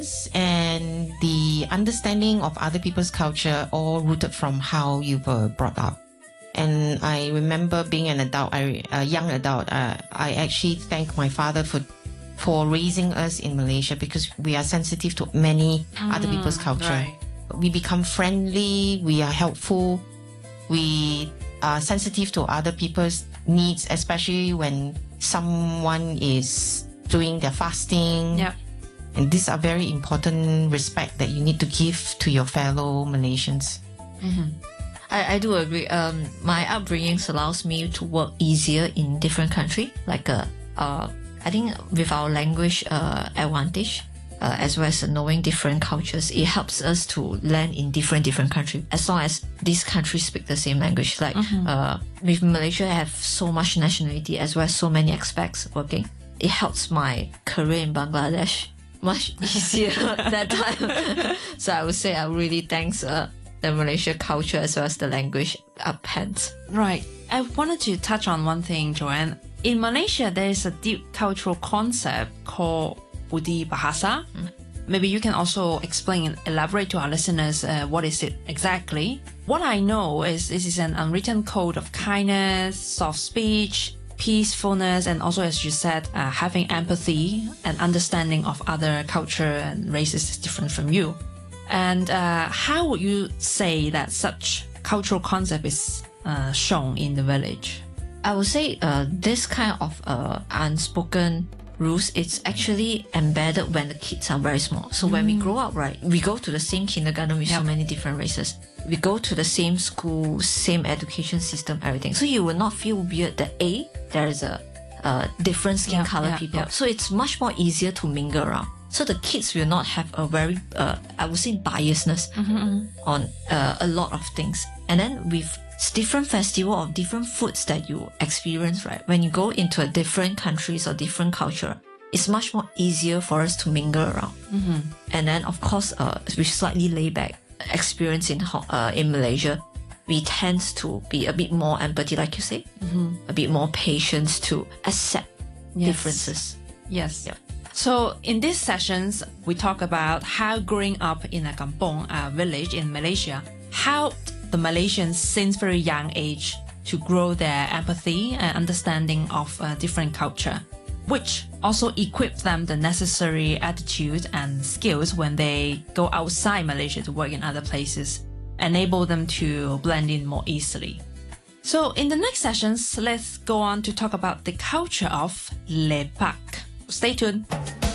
and the understanding of other people's culture all rooted from how you were brought up. And I remember being a young adult, I actually thank my father for raising us in Malaysia, because we are sensitive to many other people's culture. Right. We become friendly, we are helpful, we are sensitive to other people's needs, especially when someone is doing their fasting. Yep. And these are very important respect that you need to give to your fellow Malaysians. I do agree. My upbringing allows me to work easier in different country. Like I think with our language advantage, as well as knowing different cultures, it helps us to land in different countries. As long as these countries speak the same language, like with Malaysia, I have so much nationality as well as so many expats working. It helps my career in Bangladesh much easier that time. So I would say I really thanks the Malaysia culture as well as the language uphands. Right. I wanted to touch on one thing, Joanne. In Malaysia, there is a deep cultural concept called Budi Bahasa. Maybe you can also explain and elaborate to our listeners what is it exactly. What I know is this is an unwritten code of kindness, soft speech, peacefulness, and also, as you said, having empathy and understanding of other culture and races is different from you. And how would you say that such cultural concept is shown in the village? I would say this kind of unspoken rules, it's actually embedded when the kids are very small. So when we grow up, right, we go to the same kindergarten with so many different races. We go to the same school, same education system, everything. So you will not feel weird that there is a different skin color people. So it's much more easier to mingle around. So the kids will not have a very, I would say, biasness on a lot of things. And then with different festival of different foods that you experience, right? When you go into a different countries or different culture, it's much more easier for us to mingle around. And then, of course, with slightly laid back experience in Malaysia, we tend to be a bit more empathy, like you say, a bit more patience to accept differences. Yes. Yep. So in these sessions, we talk about how growing up in a kampong, a village in Malaysia, how the Malaysians since very young age to grow their empathy and understanding of different culture, which also equip them the necessary attitude and skills when they go outside Malaysia to work in other places, enable them to blend in more easily. So in the next sessions, let's go on to talk about the culture of lepak. Stay tuned.